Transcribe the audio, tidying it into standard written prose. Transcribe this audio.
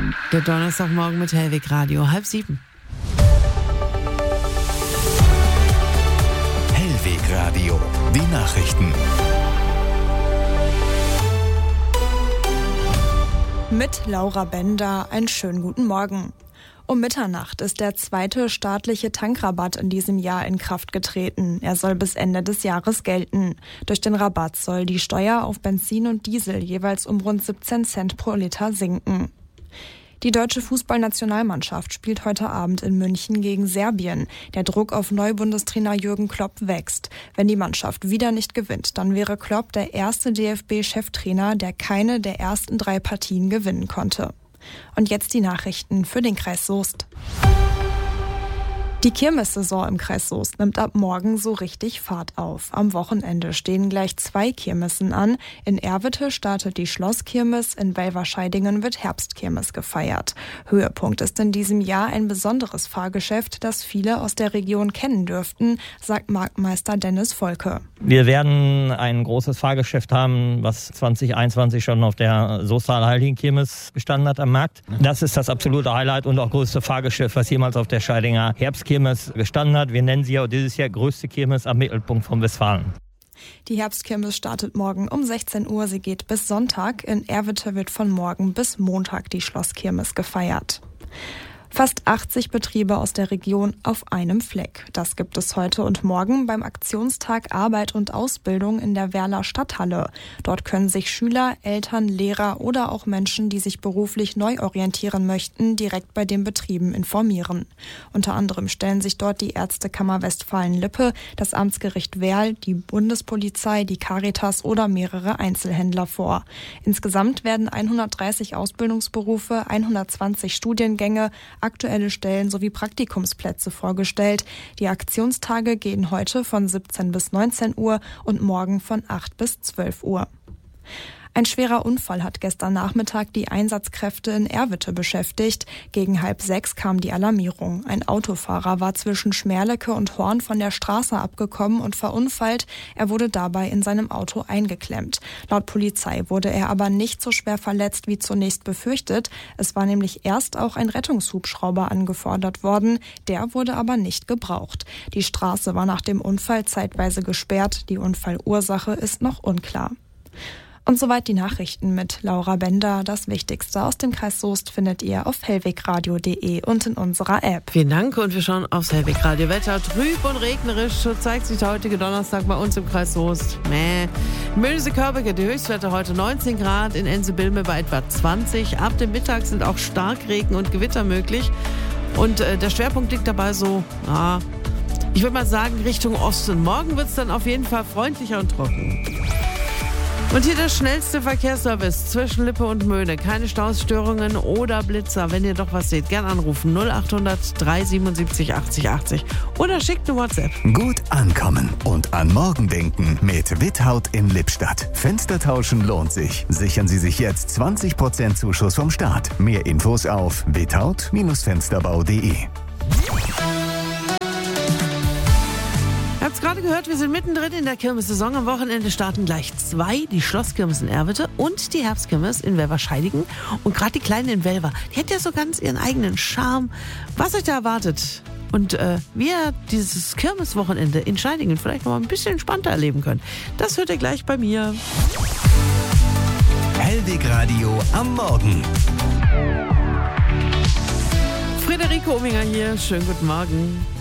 Der Donnerstagmorgen mit Hellwig Radio, 6:30. Hellwig Radio, die Nachrichten. Mit Laura Bender, einen schönen guten Morgen. Um Mitternacht ist der zweite staatliche Tankrabatt in diesem Jahr in Kraft getreten. Er soll bis Ende des Jahres gelten. Durch den Rabatt soll die Steuer auf Benzin und Diesel jeweils um rund 17 Cent pro Liter sinken. Die deutsche Fußballnationalmannschaft spielt heute Abend in München gegen Serbien. Der Druck auf Neubundestrainer Jürgen Klopp wächst. Wenn die Mannschaft wieder nicht gewinnt, dann wäre Klopp der erste DFB-Cheftrainer, der keine der ersten 3 Partien gewinnen konnte. Und jetzt die Nachrichten für den Kreis Soest. Die Kirmessaison im Kreis Soest nimmt ab morgen so richtig Fahrt auf. Am Wochenende stehen gleich 2 Kirmessen an. In Erwitte startet die Schlosskirmes, in Welverscheidingen wird Herbstkirmes gefeiert. Höhepunkt ist in diesem Jahr ein besonderes Fahrgeschäft, das viele aus der Region kennen dürften, sagt Marktmeister Dennis Volke. Wir werden ein großes Fahrgeschäft haben, was 2021 schon auf der Soestaler Heiligenkirmes gestanden hat am Markt. Das ist das absolute Highlight und auch größte Fahrgeschäft, was jemals auf der Scheidinger Herbstkirmes gestanden hat. Wir nennen sie auch dieses Jahr größte Kirmes am Mittelpunkt von Westfalen. Die Herbstkirmes startet morgen um 16 Uhr. Sie geht bis Sonntag. In Erwitte wird von morgen bis Montag die Schlosskirmes gefeiert. Fast 80 Betriebe aus der Region auf einem Fleck. Das gibt es heute und morgen beim Aktionstag Arbeit und Ausbildung in der Werler Stadthalle. Dort können sich Schüler, Eltern, Lehrer oder auch Menschen, die sich beruflich neu orientieren möchten, direkt bei den Betrieben informieren. Unter anderem stellen sich dort die Ärztekammer Westfalen-Lippe, das Amtsgericht Werl, die Bundespolizei, die Caritas oder mehrere Einzelhändler vor. Insgesamt werden 130 Ausbildungsberufe, 120 Studiengänge, aktuelle Stellen sowie Praktikumsplätze vorgestellt. Die Aktionstage gehen heute von 17 bis 19 Uhr und morgen von 8 bis 12 Uhr. Ein schwerer Unfall hat gestern Nachmittag die Einsatzkräfte in Erwitte beschäftigt. Gegen 5:30 kam die Alarmierung. Ein Autofahrer war zwischen Schmerlecke und Horn von der Straße abgekommen und verunfallt. Er wurde dabei in seinem Auto eingeklemmt. Laut Polizei wurde er aber nicht so schwer verletzt wie zunächst befürchtet. Es war nämlich erst auch ein Rettungshubschrauber angefordert worden. Der wurde aber nicht gebraucht. Die Straße war nach dem Unfall zeitweise gesperrt. Die Unfallursache ist noch unklar. Und soweit die Nachrichten mit Laura Bender. Das Wichtigste aus dem Kreis Soest findet ihr auf hellwegradio.de und in unserer App. Vielen Dank und wir schauen aufs Hellwig Radio. Wetter trüb und regnerisch, so zeigt sich der heutige Donnerstag bei uns im Kreis Soest. Möse-Körbecke, die Höchstwerte heute 19 Grad, in Ense-Bilme bei etwa 20. Ab dem Mittag sind auch Starkregen und Gewitter möglich. Und der Schwerpunkt liegt dabei so, ich würde mal sagen, Richtung Osten. Morgen wird es dann auf jeden Fall freundlicher und trocken. Und hier der schnellste Verkehrsservice zwischen Lippe und Möhne. Keine Stausstörungen oder Blitzer. Wenn ihr doch was seht, gern anrufen. 0800 377 80 80 oder schickt eine WhatsApp. Gut ankommen und an morgen denken mit Withaut in Lippstadt. Fenstertauschen lohnt sich. Sichern Sie sich jetzt 20% Zuschuss vom Staat. Mehr Infos auf withaut-fensterbau.de. Ihr habt es gerade gehört, wir sind mittendrin in der Kirmessaison. Am Wochenende starten gleich 2, die Schlosskirmes in Erwitte und die Herbstkirmes in Welverscheidingen. Und gerade die Kleine in Welver, die hat ja so ganz ihren eigenen Charme. Was euch da erwartet und wie ihr dieses Kirmeswochenende in Scheidingen vielleicht noch mal ein bisschen entspannter erleben könnt, das hört ihr gleich bei mir. Hellwig Radio am Morgen. Friederike Ominger hier, schönen guten Morgen.